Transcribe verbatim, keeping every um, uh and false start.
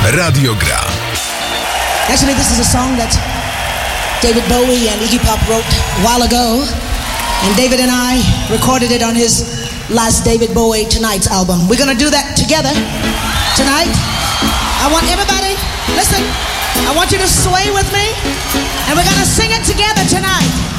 Radio Gra. Actually, this is a song that David Bowie and Iggy Pop wrote a while ago. And David and I recorded it on his last David Bowie Tonight's album. We're going to do that together tonight. I want everybody, listen, I want you to sway with me. And we're going to sing it together tonight.